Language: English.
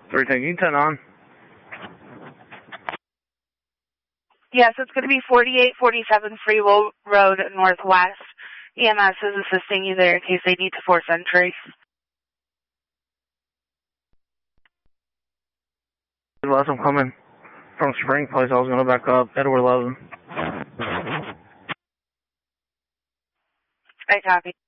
Everything, you can turn on. Yes, it's going to be 4847 Freewell Road Northwest. EMS is assisting you there in case they need to force entry. Unless I'm coming from Spring Place, I was going to back up, Edward 11. I copy.